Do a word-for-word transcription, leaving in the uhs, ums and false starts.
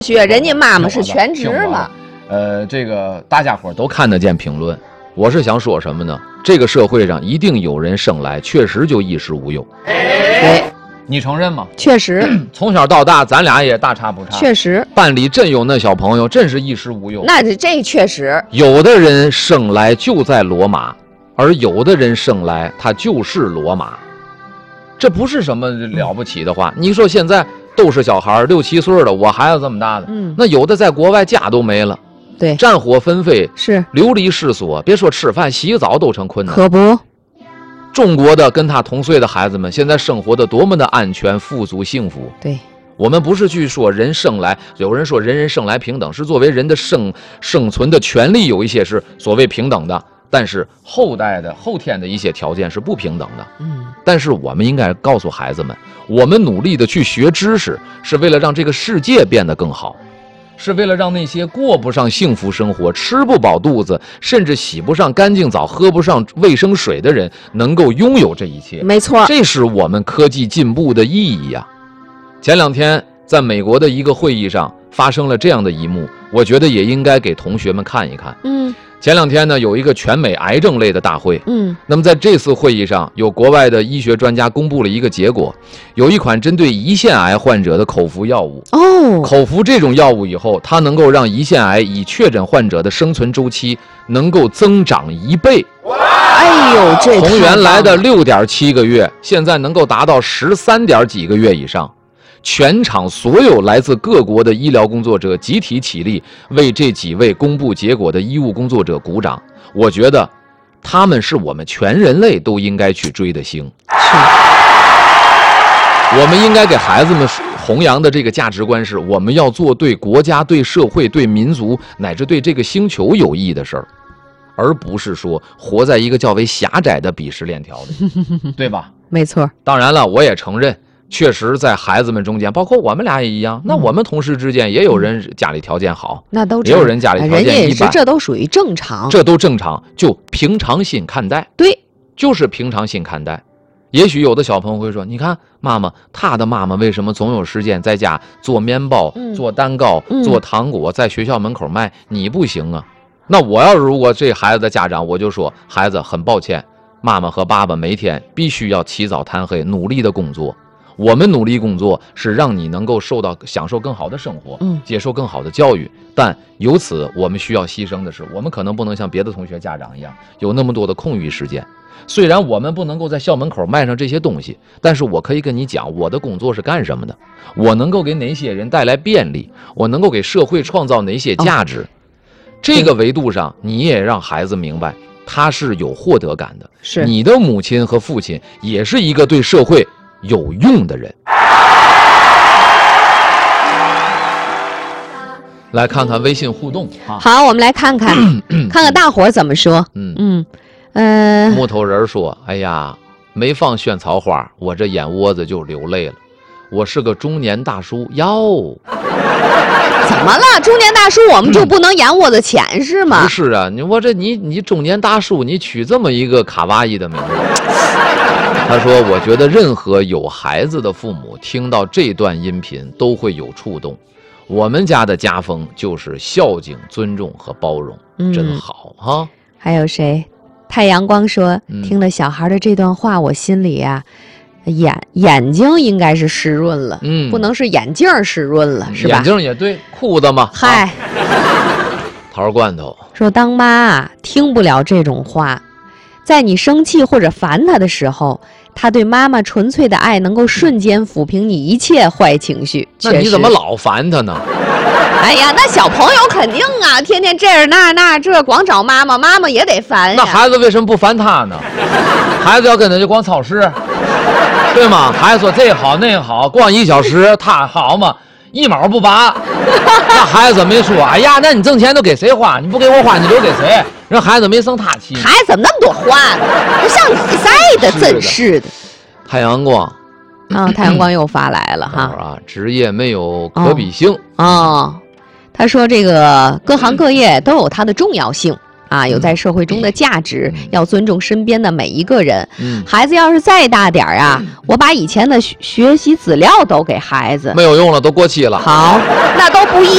学，人家妈妈是全职嘛。 呃，这个大家伙都看得见评论，我是想说什么呢？这个社会上一定有人生来确实就衣食无忧。 对， 你承认吗？ 确实， 从小到大，咱俩也大差不差。 确实， 班里真有那小朋友，真是衣食无忧。 那这这确实， 有的人生来就在罗马，而有的人生来他就是罗马，这不是什么了不起的话。你说现在都是小孩，六七岁的，我孩子这么大的， 嗯， 那有的在国外家都没了。 对， 战火纷飞， 是流离失所，别说吃饭、洗澡都成困难。 可不， 中国的跟他同岁的孩子们，现在生活的多么的安全、富足、幸福。 对， 我们不是去说人生来，有人说人人生来平等，是作为人的生生存的权利，有一些是所谓平等的，但是后代的后天的一些条件是不平等的。 嗯， 但是我们应该告诉孩子们，我们努力的去学知识，是为了让这个世界变得更好。是为了让那些过不上幸福生活、吃不饱肚子，甚至洗不上干净澡、喝不上卫生水的人，能够拥有这一切。 没错， 这是我们科技进步的意义呀。前两天在美国的一个会议上发生了这样的一幕，我觉得也应该给同学们看一看。 嗯， 前两天呢，有一个全美癌症类的大会。 嗯， 那么在这次会议上，有国外的医学专家公布了一个结果，有一款针对胰腺癌患者的口服药物。 哦， 口服这种药物以后，它能够让胰腺癌已确诊患者的生存周期能够增长一倍。 哎呦，这从原来的六点七个月，现在能够达到十三点几个月以上。全场所有来自各国的医疗工作者集体起立，为这几位公布结果的医务工作者鼓掌。我觉得他们是我们全人类都应该去追的星。 是， 我们应该给孩子们弘扬的这个价值观是，我们要做对国家、对社会、对民族乃至对这个星球有益的事儿，而不是说活在一个较为狭窄的鄙视链条里，对吧？ 没错。 当然了，我也承认，确实在孩子们中间，包括我们俩也一样，那我们同事之间也有人家里条件好， 那都也有人家里条件一般， 人家也是，这都属于正常， 这都正常，就平常心看待。 对， 就是平常心看待。也许有的小朋友会说，你看妈妈，他的妈妈为什么总有时间在家做面包、 嗯、 做蛋糕、 嗯、 做糖果，在学校门口卖，你不行啊？那我要如果这孩子的家长，我就说，孩子很抱歉，妈妈和爸爸每天必须要起早贪黑，努力的工作。我们努力工作是让你能够受到享受更好的生活， 嗯， 接受更好的教育，但由此我们需要牺牲的是，我们可能不能像别的同学家长一样有那么多的空余时间。虽然我们不能够在校门口卖上这些东西，但是我可以跟你讲，我的工作是干什么的，我能够给哪些人带来便利，我能够给社会创造哪些价值。哦，这个维度上，你也让孩子明白，他是有获得感的。 是， 你的母亲和父亲也是一个对社会有用的人。来看看微信互动啊！ 好，我们来看看，看看大伙儿怎么说。 嗯嗯，呃， 木头人说：“哎呀，没放萱草花，我这眼窝子就流泪了。我是个中年大叔哟。” 怎么了？中年大叔，我们就不能眼窝子浅是吗？ 不是啊，你我这你你中年大叔，你取这么一个卡哇伊的名字。他说：“我觉得任何有孩子的父母听到这段音频都会有触动。我们家的家风就是孝敬、尊重和包容，嗯、真好哈。” 还有谁？太阳光说：“ 嗯、 听了小孩的这段话，我心里呀、啊，眼眼睛应该是湿润了， 嗯， 不能是眼镜湿润了，是吧？ 眼镜也对，裤子嘛。” 嗨， 啊、桃罐头说：“当妈啊，听不了这种话，在你生气或者烦他的时候。”他对妈妈纯粹的爱能够瞬间抚平你一切坏情绪。 那你怎么老烦他呢？ 哎呀，那小朋友肯定啊，天天这儿那那这光找妈妈，妈妈也得烦呀。 那孩子为什么不烦他呢？孩子要跟他就光操事，对吗？孩子说这好那好，逛一小时，他好嘛，一毛不拔。那孩子没说，哎呀，那你挣钱都给谁花？你不给我花，你留给谁？让孩子没生他气。 孩子怎么那么多话呢？不像你在的，真是的。 太阳光啊、哦，太阳光又发来了哈。 啊，职业没有可比性哦。哦，他说这个各行各业都有它的重要性， 啊，有在社会中的价值， 嗯、 要尊重身边的每一个人。 嗯， 孩子要是再大点儿啊，我把以前的学习资料都给孩子， 没有用了，都过期了。 好，那都不一